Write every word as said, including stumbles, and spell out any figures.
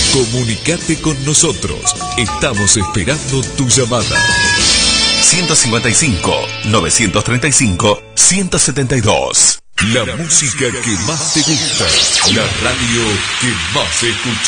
Comunicate con nosotros. Estamos esperando tu llamada. ciento cincuenta y cinco, novecientos treinta y cinco, ciento setenta y dos. La música que más te gusta. La radio que más escuchás.